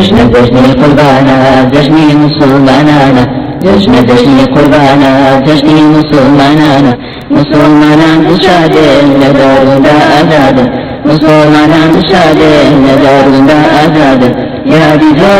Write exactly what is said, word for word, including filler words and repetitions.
جشن جشن قربانا جشن مسلمانانا جشن جشن قربانا جشن مسلمانانا مسلمانان شادين لدارون دا آزاد مسلمانان شادين لدارون دا آزاد يا رجال